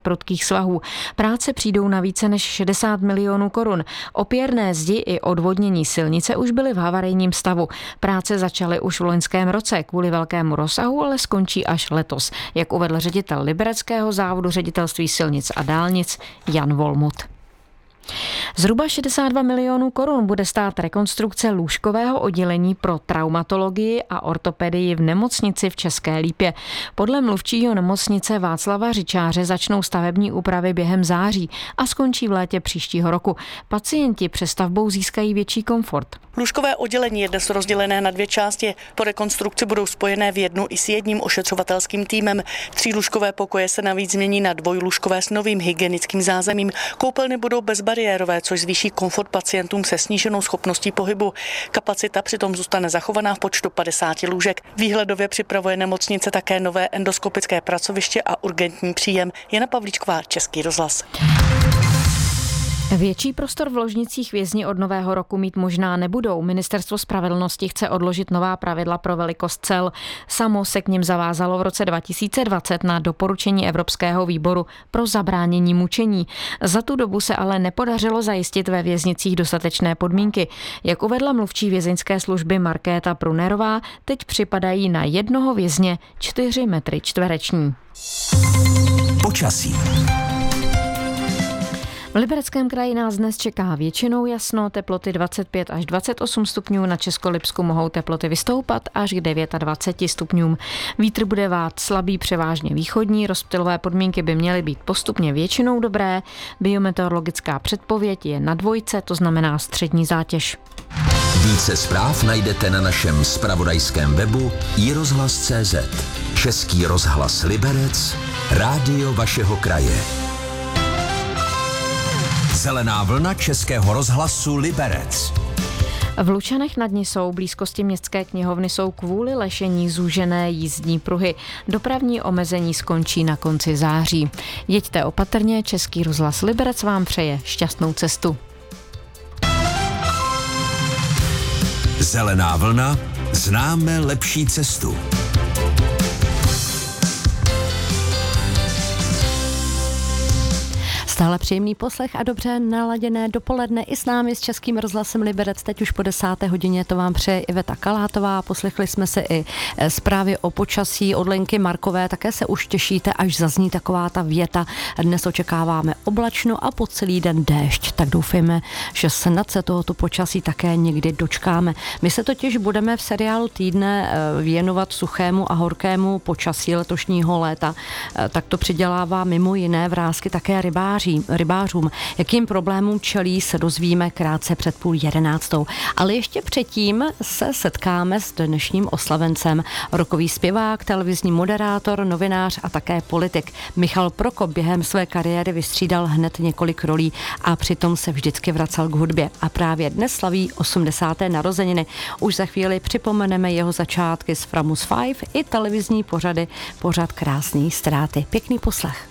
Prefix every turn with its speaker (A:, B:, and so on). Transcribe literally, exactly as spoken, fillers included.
A: prudkých svahů. Práce přijdou na více než šedesát milionů korun. Opěrné zdi i odvodnění silnice už byly v havarijním stavu. Práce začaly už v loňském roce kvůli velkému rozsahu, ale skončí až letos, jak uvedl ředitel libereckého závodu ředitelství silnic a dálnic Jan Volmut. Zhruba šedesát dva milionů korun bude stát rekonstrukce lůžkového oddělení pro traumatologii a ortopedii v nemocnici v České Lípě. Podle mluvčího nemocnice Václava Řičáře začnou stavební úpravy během září a skončí v létě příštího roku. Pacienti přestavbou získají větší komfort.
B: Lůžkové oddělení je dnes rozdělené na dvě části. Po rekonstrukci budou spojené v jednu i s jedním ošetřovatelským týmem. Třílůžkové pokoje se navíc změní na dvojlůžkové s novým hygienickým zázemím. Koupelny budou bezbariérové, což zvýší komfort pacientům se sníženou schopností pohybu. Kapacita přitom zůstane zachovaná v počtu padesáti lůžek. Výhledově připravuje nemocnice také nové endoskopické pracoviště a urgentní příjem. Jana Pavlíčková, Český rozhlas.
A: Větší prostor v ložnicích vězni od nového roku mít možná nebudou. Ministerstvo spravedlnosti chce odložit nová pravidla pro velikost cel. Samo se k nim zavázalo v roce dva tisíce dvacet na doporučení Evropského výboru pro zabránění mučení. Za tu dobu se ale nepodařilo zajistit ve věznicích dostatečné podmínky. Jak uvedla mluvčí vězeňské služby Markéta Prunerová, teď připadají na jednoho vězně čtyři metry čtvereční.
C: Počasí.
A: V Libereckém kraji nás dnes čeká většinou jasno, teploty dvacet pět až dvacet osm stupňů, na Českolipsku mohou teploty vystoupat až k dvaceti devíti stupňům. Vítr bude vát slabý, převážně východní, rozptylové podmínky by měly být postupně většinou dobré, biometeorologická předpověď je na dvojce, to znamená střední zátěž.
C: Více zpráv najdete na našem zpravodajském webu i rozhlas tečka cé zet. Český rozhlas Liberec, rádio vašeho kraje. Zelená vlna Českého rozhlasu Liberec.
A: V Lučanech nad Nisou, blízkosti městské knihovny, jsou kvůli lešení zúžené jízdní pruhy. Dopravní omezení skončí na konci září. Jeďte opatrně, Český rozhlas Liberec vám přeje šťastnou cestu.
C: Zelená vlna, známe lepší cestu.
D: Stále příjemný poslech a dobře naladěné dopoledne i s námi s Českým rozhlasem Liberec. Teď už po desáté hodině to vám přeje Iveta Kalátová. Poslechli jsme si i zprávy o počasí od Lenky Markové. Také se už těšíte, až zazní taková ta věta. Dnes očekáváme oblačno a po celý den déšť. Tak doufejme, že snad se tohoto počasí také někdy dočkáme. My se totiž budeme v seriálu Týdne věnovat suchému a horkému počasí letošního léta. Tak to přidělává mimo jiné vrásky také rybáři. rybářům. Jakým problémům čelí, se dozvíme krátce před půl jedenáctou. Ale ještě předtím se setkáme s dnešním oslavencem. Rokový zpěvák, televizní moderátor, novinář a také politik. Michal Prokop během své kariéry vystřídal hned několik rolí a přitom se vždycky vracel k hudbě. A právě dnes slaví osmdesáté narozeniny. Už za chvíli připomeneme jeho začátky z Framus pět i televizní pořady, pořad Krásný ztráty. Pěkný poslech.